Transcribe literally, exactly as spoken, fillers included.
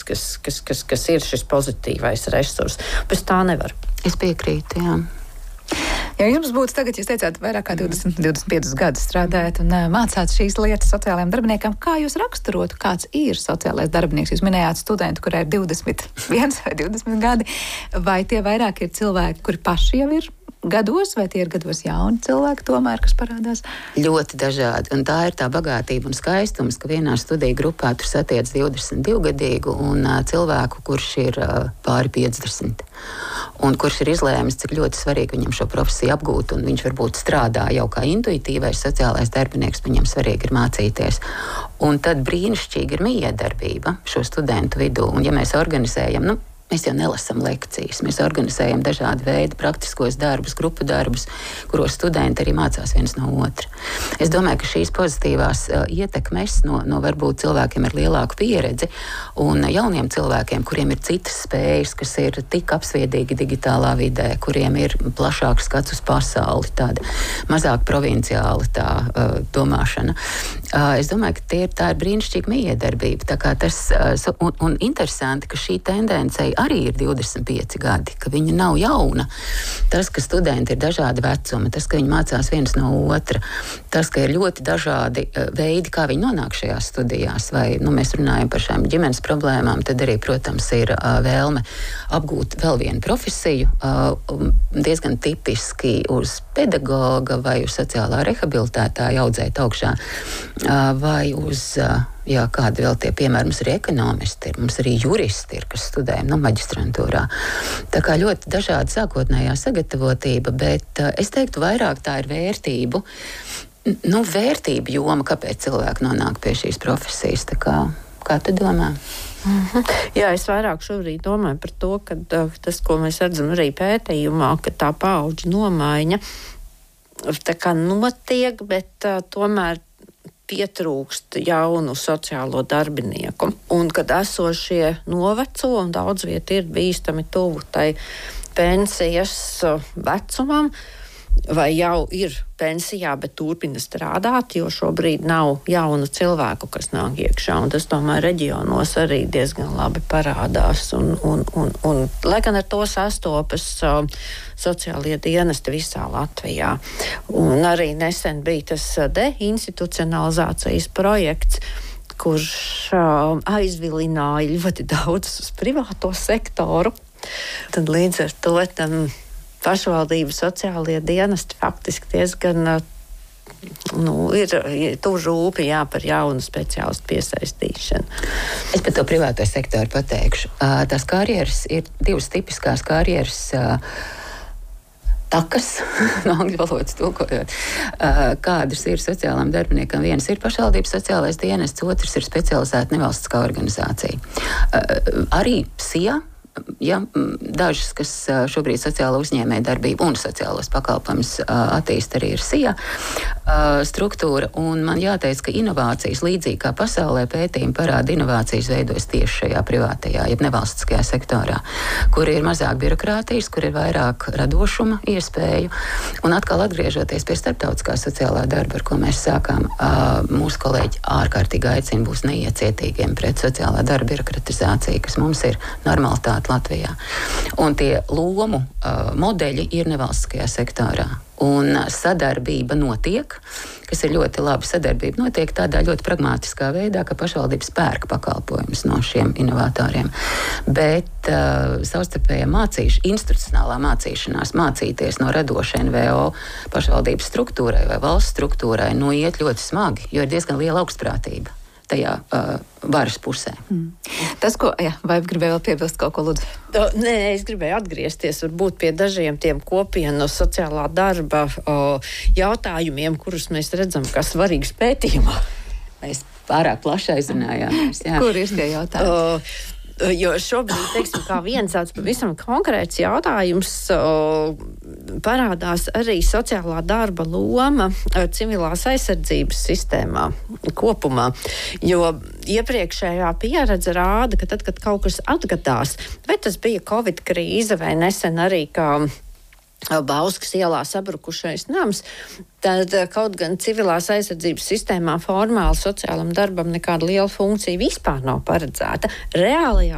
kas, kas, kas, kas ir šis pozitīvais resurs. Bez tā nevar. Es piekrītu, jā. Ja jums būtu tagad, jūs teicāt, vairāk kā divdesmit, divdesmit piecus gadus strādājat un uh, mācāt šīs lietas sociālajiem darbiniekam, kā jūs raksturotu, kāds ir sociālais darbinieks? Jūs minējāt studentu, kurai ir divdesmit viens vai divdesmit gadi, vai tie vairāk ir cilvēki, kuri paši jau ir gados, vai tie ir gados jauni cilvēki tomēr, kas parādās? Ļoti dažādi, un tā ir tā bagātība un skaistums, ka vienā studiju grupā tur satiec divdesmit divgadīgu un uh, cilvēku, kurš ir uh, pāri piecdesmit. Un kurš ir izlēmis, cik ļoti svarīgi viņam šo profesiju apgūt, un viņš varbūt strādā jau kā intuitīvais sociālais darbinieks, viņam svarīgi ir mācīties. Un tad brīnišķīgi ir mijiedarbība šo studentu vidū, un ja mēs organizējam, nu, mēs jau nelasam lekcijas, mēs organizējam dažādu veidu praktiskos darbus, grupu darbus, kuros studenti arī mācās viens no otra. Es domāju, ka šīs pozitīvās uh, ietekmes no, no varbūt cilvēkiem ar lielāku pieredzi un jauniem cilvēkiem, kuriem ir citas spējas, kas ir tik apsviedīgi digitālā vidē, kuriem ir plašāks skats uz pasauli, tāda mazāk provinciāla tā uh, domāšana. Uh, es domāju, ka tie ir, tā ir brīnišķīga mijiedarbība. Tā kā tas, uh, un, un interesanti, ka šī tendencija arī ir divdesmit pieci gadi, ka viņa nav jauna. Tas, ka studenti ir dažādi vecumi, tas, ka viņi mācās viens no otra, tas, ka ir ļoti dažādi veidi, kā viņi nonāk šajās studijās, vai, nu, mēs runājam par šām ģimenes problēmām, tad arī, protams, ir uh, vēlme apgūt vēl vienu profesiju, uh, diezgan tipiski uz pedagoga vai uz sociālā rehabilitētāja audzēt augšā, uh, vai uz... Uh, Jā, kādi vēl tie piemēri, mums ir ekonomisti, ir, mums arī juristi ir, kas studē, nu, maģistrantūrā. Tā kā ļoti dažāda sākotnējā sagatavotība, bet uh, es teiktu, vairāk tā ir vērtību, nu, vērtību joma, kāpēc cilvēki nonāk pie šīs profesijas. Tā kā, kā tu domā? Mhm. Jā, es vairāk šobrīd domāju par to, ka uh, tas, ko mēs redzam arī pētījumā, ka tā paudžu nomaiņa tā kā notiek, bet uh, tomēr pietrūkst jaunu sociālo darbinieku. Un kad esošie noveco un daudz viet ir bīstami tuvu tai pensijas vecumam, vai jau ir pensijā, bet turpina strādāt, jo šobrīd nav jaunu cilvēku, kas nāk iekšā. Un tas tomēr reģionos arī diezgan labi parādās. Un, un, un, un, lai gan ar to sastopas uh, sociālie dienesti visā Latvijā. Un arī nesen bija tas deinstitucionalizācijas projekts, kurš uh, aizvilināja ļoti daudz uz privāto sektoru. Tad līdz ar to tam pašvaldību sociālie dienesti faktiski diezgan nu, ir, ir tur rūpi jā, par jaunu speciālistu piesaistīšanu. Es par to privāto sektoru pateikšu. Tās karjeras ir divas tipiskās karjeras takas, no angļu valodas tulkojot, kādas ir sociālām darbiniekam. Viens ir pašvaldības sociālais dienests, otrs ir specializēta nevalstiskā organizācija. Arī S I A, ja, dažas, kas šobrīd sociālo uzņēmēju darbību un sociālos pakalpojumus attīst, arī ir S I A struktūra. Un man jāteic, ka inovācijas, līdzīgi kā pasaulē pētījumi parāda, inovācijas veidojas tieši šajā privātajā, jeb nevalstiskajā sektorā, kur ir mazāk birokrātijas, kur ir vairāk radošuma iespēju. Un atkal atgriežoties pie starptautiskā sociālā darba, ar ko mēs sākām, mūsu kolēģi ārkārtīgi aicina būs neiecietīgiem pret sociālā darba birokratizāciju, kas mums ir normalitāte Latvijā. Un tie lomu uh, modeļi ir nevalstiskajā sektorā. Un sadarbība notiek, kas ir ļoti laba sadarbība, notiek tādā ļoti pragmātiskā veidā, ka pašvaldības pērk pakalpojumus no šiem inovatoriem. Bet uh, savstarpējā mācīšana, institucionālā mācīšanās, mācīties no radoša N V O pašvaldības struktūrai vai valsts struktūrai, nu iet ļoti smagi, jo ir diezgan liela augstprātība tajā uh, varas pusē. Mm. Tas, ko, jā, vai gribēju vēl piebilst kaut ko, lūdzu? O, nē, es gribēju atgriezties varbūt pie dažiem tiem kopienu sociālā darba o, jautājumiem, kurus mēs redzam, kā svarīgs pētījumā. Mēs pārāk plaši aizrunājāmies. Jā. Kur ir tie jautājumi? O, Jo šobrīd, teiksim, kā viens tāds pavisam konkrēts jautājums o, parādās arī sociālā darba loma civilās aizsardzības sistēmā kopumā. Jo iepriekšējā pieredze rāda, ka tad, kad kaut kas atgadās, vai tas bija Covid krīze vai nesen arī kā Bauskas ielā sabrukušais nams, tad kaut gan civilās aizsardzības sistēmā formāli sociālam darbam nekāda liela funkcija vispār nav paredzēta. Reālajā